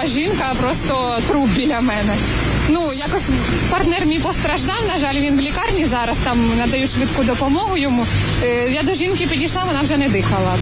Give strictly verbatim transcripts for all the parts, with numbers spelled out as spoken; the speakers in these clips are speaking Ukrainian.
а жінка просто труп біля мене. Ну, якось партнер мій постраждав, на жаль, він в лікарні зараз, там надаю швидку допомогу йому. Я до жінки підійшла, вона вже не дихала.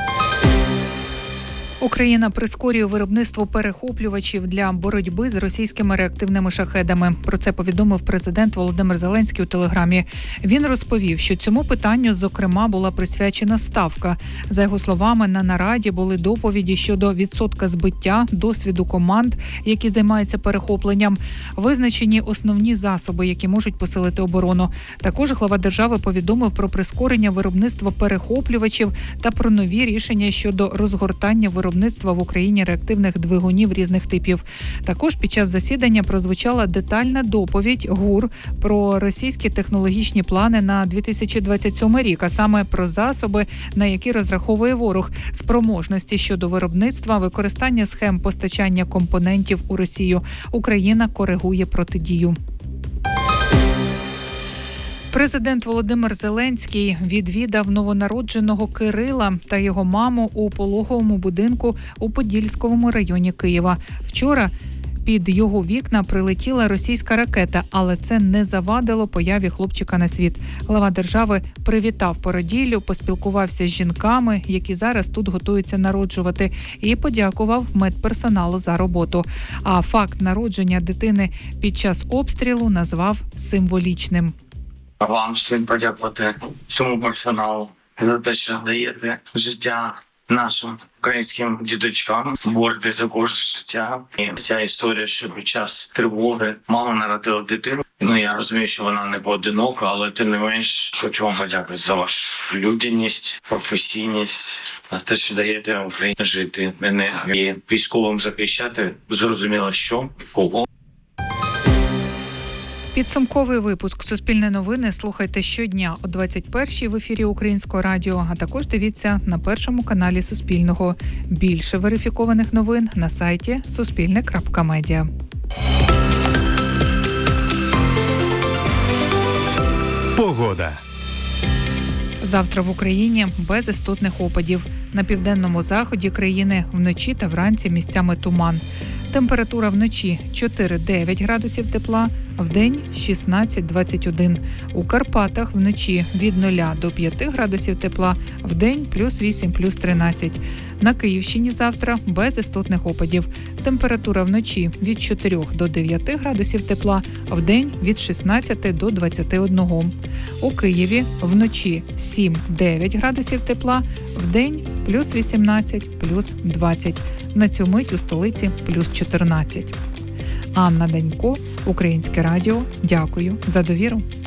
Україна прискорює виробництво перехоплювачів для боротьби з російськими реактивними шахедами. Про це повідомив президент Володимир Зеленський у телеграмі. Він розповів, що цьому питанню, зокрема, була присвячена ставка. За його словами, на нараді були доповіді щодо відсотка збиття, досвіду команд, які займаються перехопленням, визначені основні засоби, які можуть посилити оборону. Також глава держави повідомив про прискорення виробництва перехоплювачів та про нові рішення щодо розгортання виробництва виробництва в Україні реактивних двигунів різних типів. Також під час засідання прозвучала детальна доповідь ГУР про російські технологічні плани на дві тисячі двадцять сьомий рік, а саме про засоби, на які розраховує ворог, спроможності щодо виробництва, використання схем постачання компонентів у Росію. Україна коригує протидію. Президент Володимир Зеленський відвідав новонародженого Кирила та його маму у пологовому будинку у Подільському районі Києва. Вчора під його вікна прилетіла російська ракета, але це не завадило появі хлопчика на світ. Глава держави привітав породіллю, поспілкувався з жінками, які зараз тут готуються народжувати, і подякував медперсоналу за роботу. А факт народження дитини під час обстрілу назвав символічним. Вам всім подякувати всьому персоналу за те, що даєте життя нашим українським діточкам, боротися за кожне життя. І ця історія, що під час тривоги мама народила дитину. Ну, я розумію, що вона не поодинока, але тим не менш хочу вам подякувати за вашу людяність, професійність, за те, що даєте Україні жити, мене і військовим захищати. Зрозуміло, що, кого. Підсумковий випуск «Суспільне новини» слухайте щодня о двадцять першій в ефірі Українського радіо, а також дивіться на першому каналі Суспільного. Більше верифікованих новин на сайті суспільне крапка медіа. Погода. Завтра в Україні без істотних опадів. На південному заході країни вночі та вранці місцями туман. Температура вночі чотири-дев'ять градусів тепла, вдень шістнадцять-двадцять один. У Карпатах вночі від нуля до п'яти градусів тепла, вдень плюс вісім, плюс тринадцять. На Київщині завтра без істотних опадів. Температура вночі від чотирьох до дев'яти градусів тепла, вдень від шістнадцяти до двадцяти одного. У Києві вночі сім-дев'ять градусів тепла, вдень плюс вісімнадцять, плюс двадцять. На цю мить у столиці плюс чотирнадцять. Анна Данько, Українське радіо. Дякую за довіру.